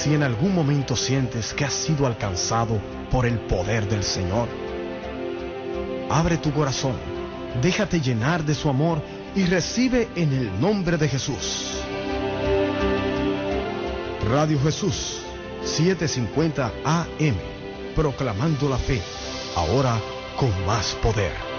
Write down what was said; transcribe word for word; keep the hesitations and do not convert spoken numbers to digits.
Si en algún momento sientes que has sido alcanzado por el poder del Señor, abre tu corazón, déjate llenar de su amor y recibe en el nombre de Jesús. Radio Jesús, setecientos cincuenta A M, proclamando la fe, ahora con más poder.